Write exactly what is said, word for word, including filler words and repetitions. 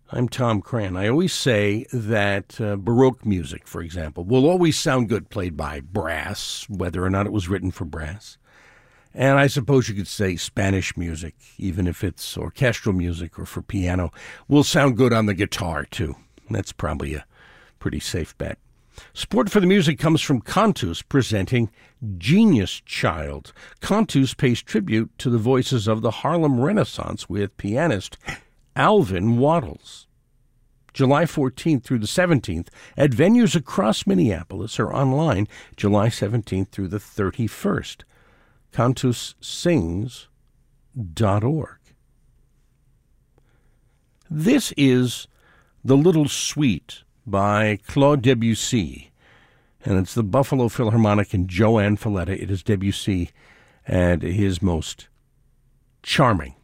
I'm Tom Cran. I always say that uh, Baroque music, for example, will always sound good played by brass, whether or not it was written for brass. And I suppose you could say Spanish music, even if it's orchestral music or for piano, will sound good on the guitar, too. That's probably a pretty safe bet. Support for the music comes from Cantus, presenting Genius Child. Cantus pays tribute to the voices of the Harlem Renaissance with pianist Alvin Waddles. July fourteenth through the seventeenth at venues across Minneapolis or online July seventeenth through the thirty-first. cantus sings dot org. This is The Little Suite by Claude Debussy, and it's the Buffalo Philharmonic and Joanne Falletta. It is Debussy at his most charming